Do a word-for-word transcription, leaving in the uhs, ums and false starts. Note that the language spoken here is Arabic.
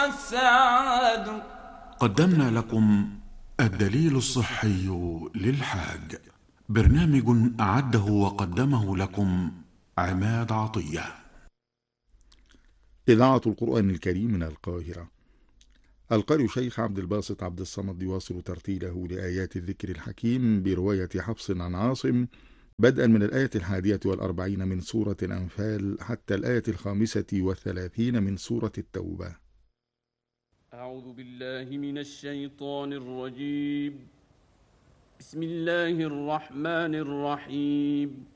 السعد. قدمنا لكم الدليل الصحي للحاج، برنامج أعده وقدمه لكم عماد عطية. إذاعة القرآن الكريم من القاهرة. القارئ شيخ عبد الباسط عبد الصمد يواصل ترتيله لآيات الذكر الحكيم برواية حفص عن عاصم، بدءا من الآية الحادية والأربعين من سورة الأنفال حتى الآية الخامسة والثلاثين من سورة التوبة. أعوذ بالله من الشيطان الرجيم. بسم الله الرحمن الرحيم.